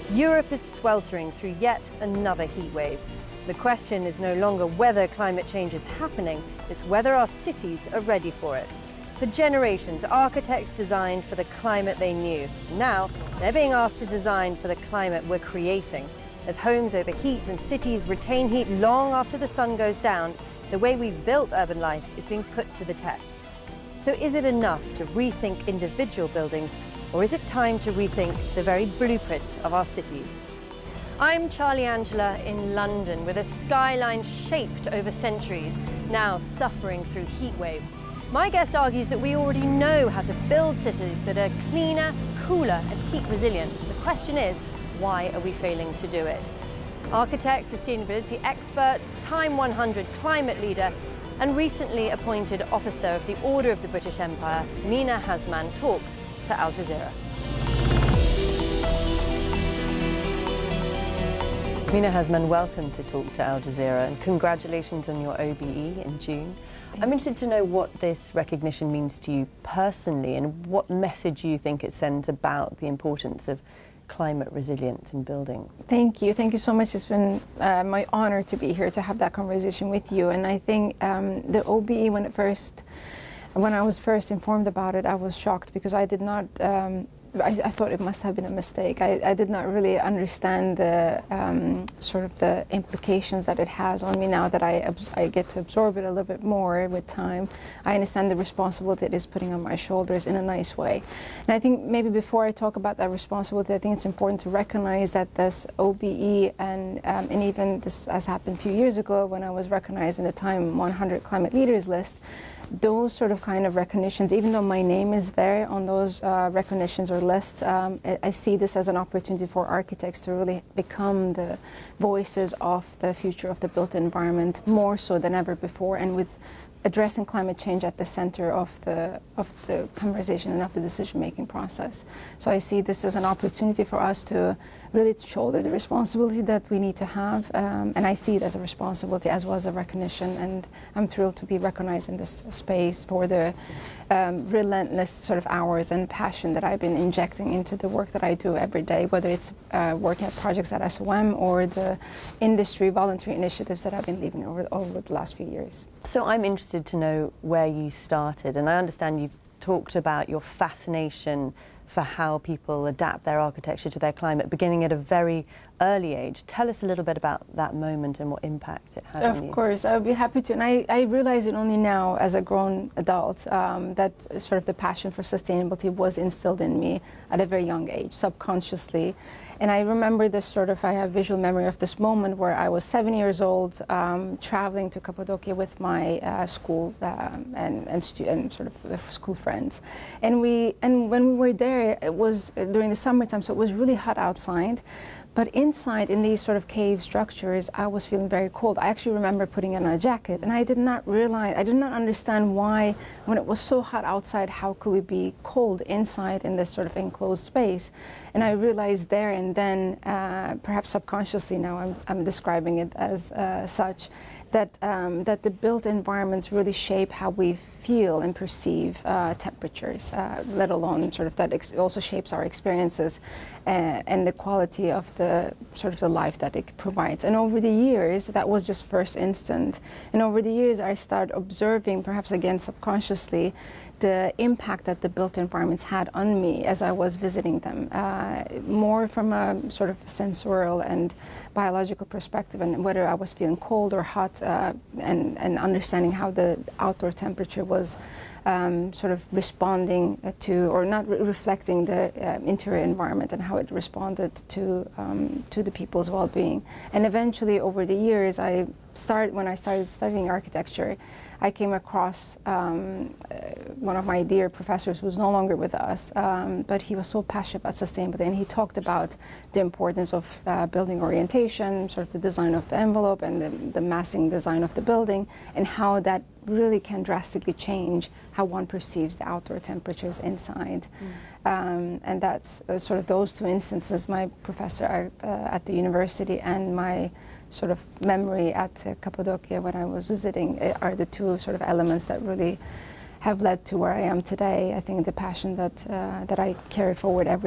Europe is sweltering through yet another heat wave. The question is no longer whether climate change is happening, it's whether our cities are ready for it. For generations, architects designed for the climate they knew. Now, they're being asked to design for the climate we're creating. As homes overheat and cities retain heat long after the sun goes down, the way we've built urban life is being put to the test. So is it enough to rethink individual buildings, or is it time to rethink the very blueprint of our cities? I'm Charlie Angela in London, with a skyline shaped over centuries, now suffering through heat waves. My guest argues that we already know how to build cities that are cleaner, cooler and heat resilient. The question is, why are we failing to do it? Architect, sustainability expert, Time 100 climate leader and recently appointed officer of the Order of the British Empire, Mina Hazman, talks to Al Jazeera. Mina Hazman, welcome to Talk to Al Jazeera and congratulations on your OBE in June. I'm interested to know what this recognition means to you personally and what message you think it sends about the importance of climate resilience in building. Thank you so much. It's been my honor to be here to have that conversation with you. And I think the OBE, when I was first informed about it, I was shocked because I did not. I thought it must have been a mistake. I did not really understand the sort of the implications that it has on me now that I get to absorb it a little bit more with time. I understand the responsibility it is putting on my shoulders in a nice way. And I think maybe before I talk about that responsibility, I think it's important to recognize that this OBE and even this has happened a few years ago when I was recognized in the Time 100 Climate Leaders list. Those sort of kind of recognitions, even though my name is there on those recognitions or lists, I see this as an opportunity for architects to really become the voices of the future of the built environment more so than ever before, and with addressing climate change at the center of the conversation and of the decision-making process. So I see this as an opportunity for us to really shoulder the responsibility that we need to have, and I see it as a responsibility as well as a recognition, and I'm thrilled to be recognized in this space for the relentless sort of hours and passion that I've been injecting into the work that I do every day, whether it's working at projects at SOM or the industry voluntary initiatives that I've been leading over the last few years. So I'm interested to know where you started, and I understand you've talked about your fascination for how people adapt their architecture to their climate, beginning at a very early age. Tell us a little bit about that moment and what impact it had on you. Of course, I would be happy to. And I realize it only now as a grown adult that sort of the passion for sustainability was instilled in me at a very young age, subconsciously. And I remember this sort of, I have visual memory of this moment where I was 7 years old, traveling to Cappadocia with my school and sort of school friends. And when we were there, it was during the summertime, so it was really hot outside. But inside, in these sort of cave structures, I was feeling very cold. I actually remember putting on a jacket, and I did not understand why, when it was so hot outside, how could we be cold inside in this sort of enclosed space? And I realized there and then, perhaps subconsciously now I'm describing it as such, that the built environments really shape how we feel and perceive temperatures, let alone sort of that also shapes our experiences and the quality of the sort of the life that it provides. And over the years, that was just first instant. And over the years, I started observing, perhaps again subconsciously, the impact that the built environments had on me as I was visiting them, more from a sort of sensorial and biological perspective, and whether I was feeling cold or hot, and understanding how the outdoor temperature was sort of responding to, or not reflecting the interior environment and how it responded to the people's well-being. And eventually, over the years, when I started studying architecture, I came across one of my dear professors who's no longer with us, but he was so passionate about sustainability, and he talked about the importance of building orientation, sort of the design of the envelope and the massing design of the building, and how that really can drastically change how one perceives the outdoor temperatures inside. And that's sort of those two instances, my professor at the university and my sort of memory at Cappadocia when I was visiting, are the two sort of elements that really have led to where I am today. I think the passion that I carry forward every